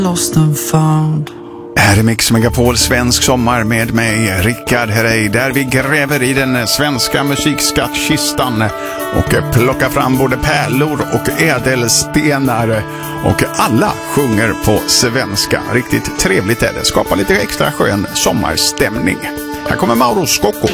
lost and found. Här är Mix Megapol svensk sommar med mig, Rickard Herrey, där vi gräver i den svenska musikskattkistan och plockar fram både pärlor och ädelstenar, och alla sjunger på svenska. Riktigt trevligt är det, skapar lite extra skön sommarstämning. Här kommer Mauro Scocco.